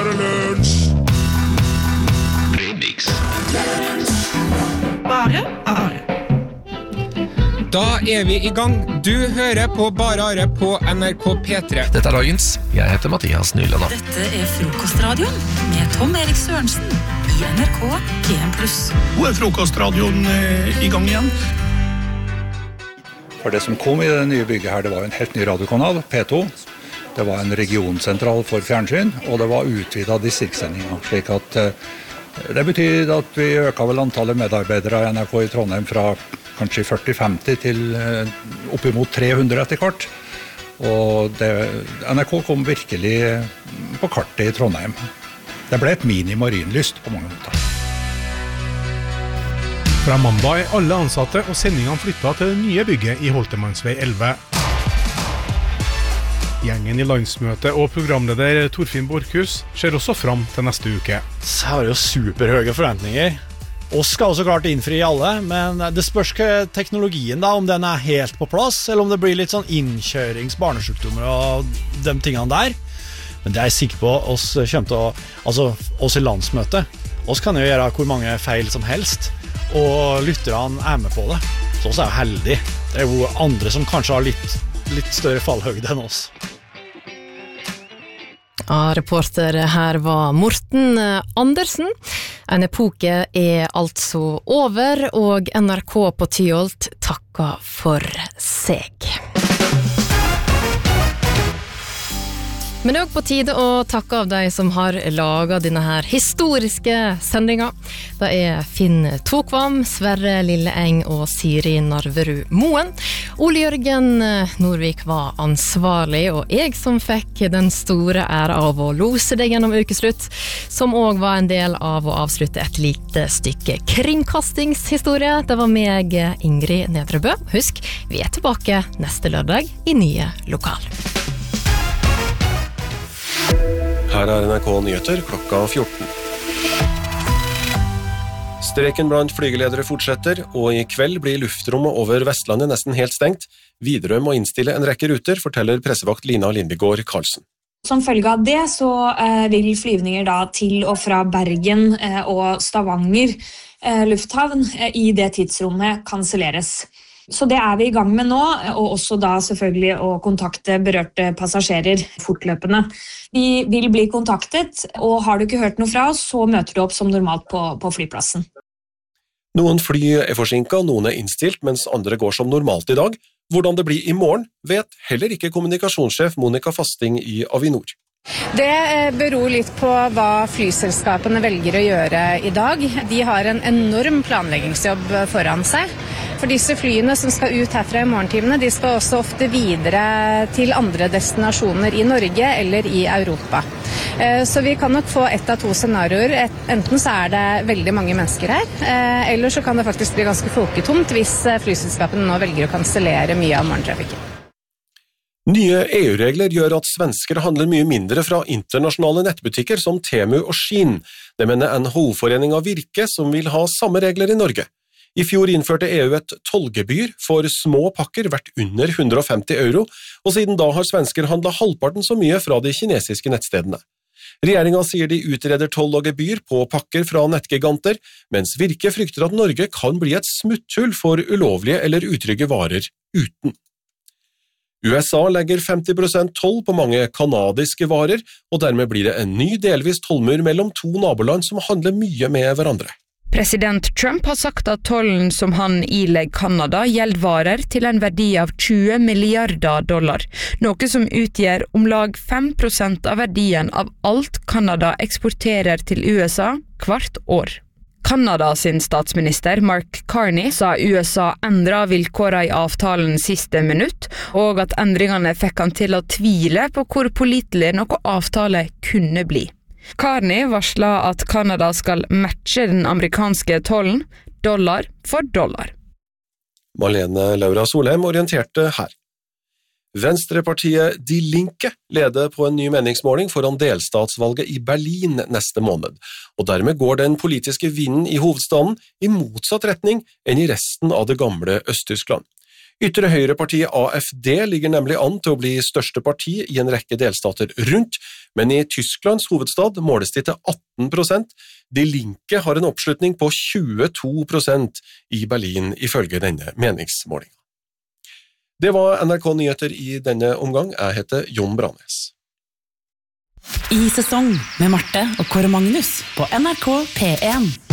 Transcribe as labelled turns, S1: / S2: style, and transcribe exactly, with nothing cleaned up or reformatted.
S1: bare lunsj!
S2: Remix.
S3: Bare Are.
S4: Da er vi i gang. Du hører på Bare Are på N R K P tre.
S2: Dette er dagens. Jeg heter Mathias Nyland.
S3: Dette er Frokostradioen med Tom Erik Sørensen i N R K P M pluss.
S5: Nå er Frokostradioen eh, i gang igjen.
S6: For det som kom i det nye bygget her, det var en helt ny radiokanal, P to. Det var en regionsentral for fjernsyn, og det var utvidet distriktssendinger, slik at eh, det betyr at vi øker vel antallet medarbeidere av N R K i Trondheim fra kanskje førti femti til eh, oppimot tre hundre etter hvert. Og det, N R K kom virkelig på kartet i Trondheim. Det ble et mini-marinlyst på mange måter.
S7: Fra mandag er alle ansatte og sendingene flyttet til det nye bygget i Holtemannsvei elleve. Gjengen i landsmøtet og programleder Torfinn Borchhus ser også fram til neste uke.
S8: Så har jo superhøye forventninger. Og skal også klart innfri alle, men det spørs ikke teknologien da, om den er helt på plass, eller om det blir litt sånn innkjørings, barnesjukdommer og de tingene der. Men det er jeg sikker på, oss kommer til å, altså oss i landsmøtet, oss kan jo gjøre hvor mange feil som helst, og lytterne er med på det. Så oss er jo heldige. Det er jo andre som kanskje har litt, litt større fallhøyde enn oss.
S9: Ja, reporter her var Morten Andersen. En epoke er altså over, og N R K på Tyholt takker for seg. Men det er også på tide å takke av de som har laget denne her historiske sendingen. Det er Finn Tokvam, Sverre Lilleeng og Siri Narverud Moen. Ole Jørgen Norvik var ansvarlig, og jeg som fikk den store ære av å lose deg gjennom ukeslutt, som også var en del av å avslutte et lite stykke kringkastingshistorie. Det var meg, Ingrid Nedrebø. Husk, vi er tilbake neste lørdag i nye lokal.
S10: Her er N R K Nyheter klokka fjorten. Streken blant flygeledere fortsetter, og i kveld blir luftrommet over Vestlandet nesten helt stengt. Widerøe må innstille en rekke ruter, forteller pressevakt Lina Lindbygård Karlsen.
S11: Som følge av det så eh, vil flyvninger da til og fra Bergen eh, og Stavanger eh, lufthavn eh, i det tidsrommet kanselleres. Så det er vi i gang med nå, og også da selvfølgelig å kontakte berørte passasjerer fortløpende. Vi vil bli kontaktet, og har du ikke hørt noe fra oss, så møter du opp som normalt på, på flyplassen.
S10: Noen fly er forsinket, noen er innstilt, mens andre går som normalt i dag. Hvordan det blir i morgen, vet heller ikke kommunikasjonssjef Monica Fasting i Avinor.
S12: Det beror litt på hva flyselskapene velger å gjøre i dag. De har en enorm planleggingsjobb foran seg. For disse flyene som skal ut herfra i morgentimene, de skal også ofte videre til andre destinasjoner i Norge eller i Europa. Så vi kan nok få ett av to scenarioer. Enten så er det veldig mange mennesker her, eller så kan det faktisk bli ganske folketomt hvis flyselskapene nå velger å kansellere mye av morgentrafikken.
S10: Nye E U-regler gjør at svensker handler mye mindre fra internasjonale nettbutikker som Temu og Shein. Det mener N H O-forening av Virke, som vil ha samme regler i Norge. I fjor innførte E U et tollgebyr for små pakker verdt under hundre og femti euro, og siden da har svensker handlet halvparten så mye fra de kinesiske nettstedene. Regjeringen sier de utreder toll og gebyr på pakker fra nettgiganter, mens Virke frykter at Norge kan bli et smutthull for ulovlige eller utrygge varer uten. U S A legger femti prosent toll på mange kanadiske varer, og dermed blir det en ny delvis tollmur mellom to naboland som handler mye med hverandre.
S13: President Trump har sagt at tollen som han ilegger Kanada gjelder varer til en verdi av tjue milliarder dollar, noe som utgjør om lag fem prosent av verdien av alt Kanada eksporterer til U S A hvert år. Kanada sin statsminister Mark Carney sa U S A endret vilkårene i avtalen siste minutt, og at endringene fikk han til å tvile på hvor pålitelig noe avtale kunne bli. Carney varslet at Kanada skal matche den amerikanske tollen, dollar for dollar.
S10: Malene Laura Solheim orienterte her. Venstrepartiet Die Linke leder på en ny meningsmåling foran delstatsvalget i Berlin neste måned, og dermed går den politiske vinden i hovedstaden i motsatt retning enn i resten av det gamle Øst-Tyskland. Ytre høyrepartiet A F D ligger nemlig an til å bli største parti i en rekke delstater rundt, men i Tysklands hovedstad måles de til atten prosent. De Linke har en oppslutning på tjueto prosent i Berlin, ifølge denne meningsmålingen. Det var N R K Nyheter i denne omgang. Jeg heter Jon Branes.
S3: I sesong med Marte og Kåre Magnus på N R K P en.